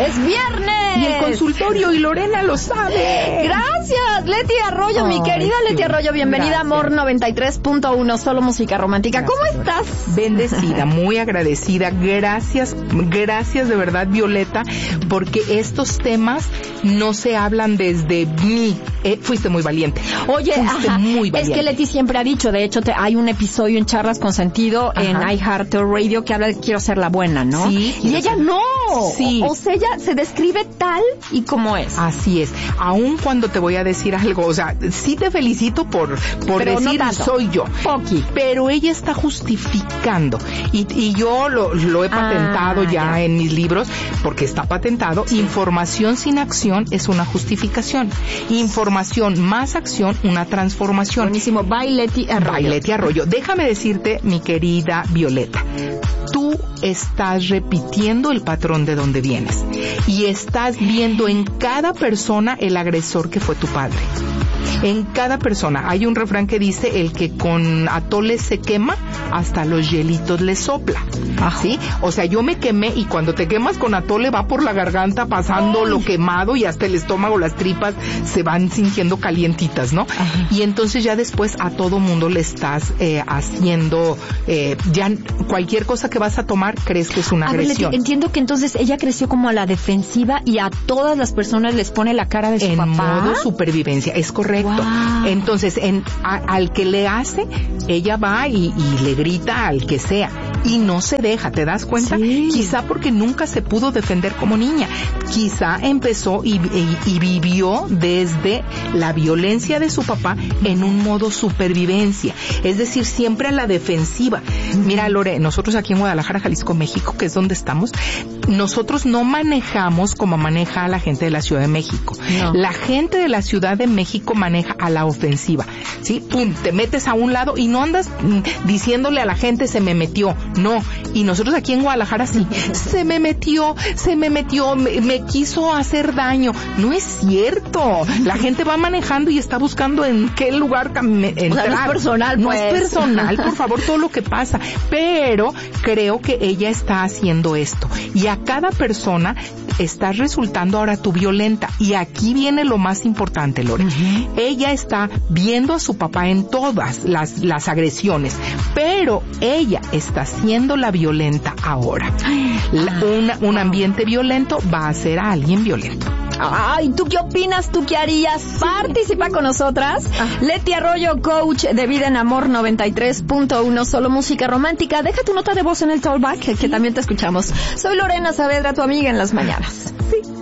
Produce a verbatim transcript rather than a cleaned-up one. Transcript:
¡Es viernes! Y el consultorio, y Lorena lo sabe. Gracias, Leti Arroyo, Ay, mi querida sí. Leti Arroyo, bienvenida Gracias. a Amor noventa y tres punto uno, solo música romántica. Gracias. ¿Cómo estás? Bendecida, muy agradecida. Gracias, gracias de verdad, Violeta, porque estos temas no se hablan desde mí. Eh, fuiste muy valiente. Oye, fuiste ajá, muy valiente. Es que Leti siempre ha dicho, de hecho, te, hay un episodio en Charlas con Sentido ajá. en iHeartRadio que habla de quiero ser la buena, ¿no? Sí. Y ella no. Sí. O, o sea, ella se describe tal y como es. Así es. Aun cuando te voy a decir algo, o sea, sí te felicito por, por pero decir no soy yo. Poqui. Pero ella está justificando. Y, y yo lo, lo he patentado ah, ya, ya en mis libros, porque está patentado. Sí. Información sin acción es una justificación. Información más acción, una transformación. Buenísimo. Bye, Leti Arroyo. Bye, Leti Arroyo. Déjame decirte, mi querida Violeta, tú estás repitiendo el patrón de donde vienes y estás viendo en cada persona el agresor que fue tu padre. En cada persona. Hay un refrán que dice, el que con atole se quema, hasta los hielitos le sopla. ¿Sí? O sea, yo me quemé, y cuando te quemas con atole va por la garganta pasando Ay. lo quemado, y hasta el estómago, las tripas se van sintiendo calientitas, ¿no? Ajá. Y entonces ya después a todo mundo le estás eh, haciendo, eh, ya cualquier cosa que vas a tomar crees que es una a agresión. Ver, entiendo que entonces ella creció como a la defensiva y a todas las personas les pone la cara de su en papá. En modo supervivencia, es correcto. Wow. Entonces, en, a, al que le hace, ella va y, y le grita al que sea. Y no se deja, ¿te das cuenta? Sí. Quizá porque nunca se pudo defender como niña. Quizá empezó y, y, y vivió desde la violencia de su papá en un modo supervivencia. Es decir, siempre a la defensiva. Mira, Lore, nosotros aquí en Guadalajara, Jalisco, México, que es donde estamos, nosotros no manejamos como maneja la gente de la Ciudad de México. No. La gente de la Ciudad de México maneja a la ofensiva. ¿Sí? Pum, te metes a un lado y no andas mm, diciéndole a la gente se me metió. No, y nosotros aquí en Guadalajara sí, se me metió, se me metió, me, me quiso hacer daño. No es cierto. La gente va manejando y está buscando en qué lugar cam- entrar. O sea, no es personal, no pues. es personal, por favor, todo lo que pasa. Pero creo que ella está haciendo esto. Y a cada persona estás resultando ahora tú violenta. Y aquí viene lo más importante, Lore. Uh-huh. Ella está viendo a su papá en todas las, las agresiones, pero ella está siendo la violenta ahora. La, una, un ambiente violento va a hacer a alguien violento. Ay, ¿tú qué opinas? ¿Tú qué harías? Sí. Participa con nosotras. Ah. Leti Arroyo, coach de Vida en Amor noventa y tres punto uno, solo música romántica. Deja tu nota de voz en el talkback, que, sí. que también te escuchamos. Soy Lorena Saavedra, tu amiga en las mañanas.